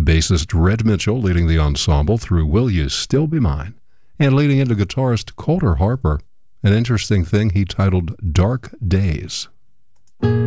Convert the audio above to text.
Bassist Red Mitchell leading the ensemble through Will You Still Be Mine, and leading into guitarist Colter Harper, an interesting thing he titled Dark Days.